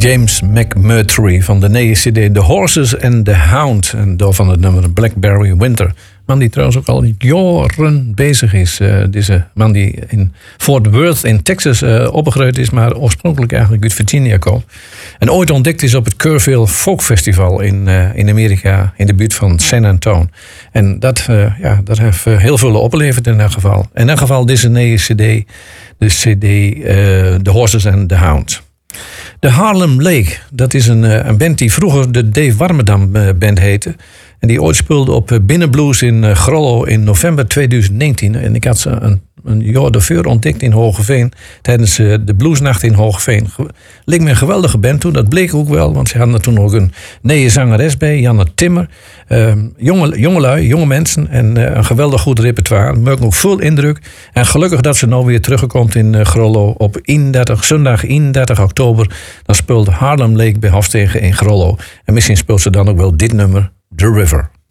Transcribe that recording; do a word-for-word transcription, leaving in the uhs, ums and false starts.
James McMurtry van de nieuwe cd The Horses and the Hound. En door van het nummer Blackberry Winter. Man die trouwens ook al jaren bezig is. Uh, deze man die in Fort Worth in Texas uh, opgegroeid is, maar oorspronkelijk eigenlijk uit Virginia komt. En ooit ontdekt is op het Kerrville Folk Festival in, uh, in Amerika, in de buurt van San Antonio. En dat, uh, ja, dat heeft uh, heel veel opgeleverd in elk geval. In elk geval deze nieuwe cd, de cd uh, The Horses and the Hound. De Harlem Lake, dat is een, een band die vroeger de Dave Warmerdam Band heette. En die ooit speelde op Binnenblues in Grollo in november tweeduizend negentien. En ik had ze een, een jaar daarvoor ontdekt in Hoogeveen. Tijdens de Bluesnacht in Hoogeveen. Leek me een geweldige band toen. Dat bleek ook wel. Want ze hadden er toen ook een nieuwe zangeres bij. Janne Timmer. Uh, jonge, jongelui, jonge mensen. En uh, een geweldig goed repertoire. Maakt ook veel indruk. En gelukkig dat ze nou weer terugkomt in uh, Grollo. Op eenendertig, zondag eenendertig oktober. Dan speelt Harlem Lake bij Hofstegen in Grollo. En misschien speelt ze dan ook wel dit nummer. The River.